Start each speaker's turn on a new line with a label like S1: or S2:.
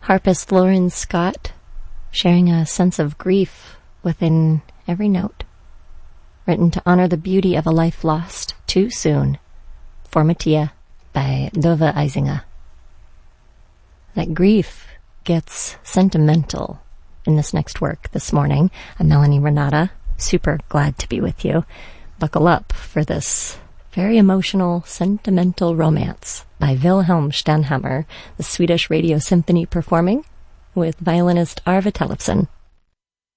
S1: Harpist Lauren Scott, sharing a sense of grief within every note. Written to honor the beauty of a life lost too soon. For Mattia by Dove Eisinger. That grief gets sentimental in this next work this morning. I'm Melanie Renata, super glad to be with you. Buckle up for this very emotional, sentimental romance by Wilhelm Stenhammar, the Swedish Radio Symphony performing with violinist Arve Tellefsen.